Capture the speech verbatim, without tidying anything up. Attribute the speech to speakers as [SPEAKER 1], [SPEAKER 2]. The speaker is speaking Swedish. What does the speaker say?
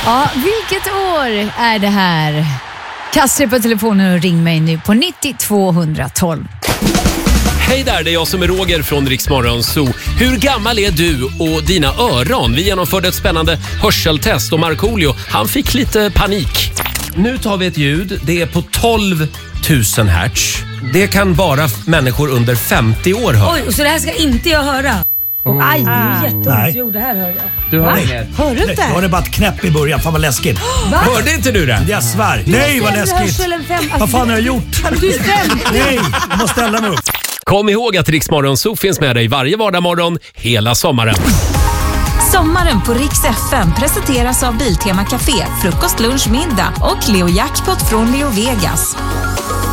[SPEAKER 1] Ja, vilket år är det här? Kasta på telefonen och ring mig nu på nittio tvåhundratolv.
[SPEAKER 2] Hej där, det är jag som är Roger från Rix Morgon Zoo. Hur gammal är du och dina öron? Vi genomförde ett spännande hörseltest och Markoolio, han fick lite panik. Nu tar vi ett ljud, det är på tolv tusen hertz. Det kan bara människor under femtio år höra.
[SPEAKER 3] Oj, så det här ska inte jag höra? Oh, aj, det är jätteont.
[SPEAKER 4] Nej.
[SPEAKER 3] Jo, det här hör jag.
[SPEAKER 2] Du hör inget.
[SPEAKER 3] Hör du inte?
[SPEAKER 4] Jag hörde bara ett knäpp i början. Fan vad läskigt.
[SPEAKER 3] Va?
[SPEAKER 2] Hörde inte du det?
[SPEAKER 4] Jag svär. Nej vad läskigt. Vad fan har jag gjort?
[SPEAKER 3] Du är femtio.
[SPEAKER 4] Nej, jag måste ställa mig upp.
[SPEAKER 2] Kom ihåg att Rix Morgon Zoo finns med dig varje vardagsmorgon hela sommaren.
[SPEAKER 5] Sommaren på Rix F M presenteras av Biltema Café, frukost, lunch, middag och Leo Jackpot från Leo Vegas.